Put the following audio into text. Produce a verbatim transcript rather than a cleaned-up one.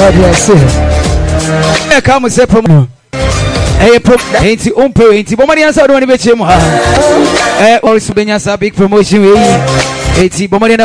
What do I say? Come say promo. Hey, ain't you umpo? Ain't you? Bomani answer. Don't want to be chemo. Eh, also benya sa big promotion. Hey, Bomani.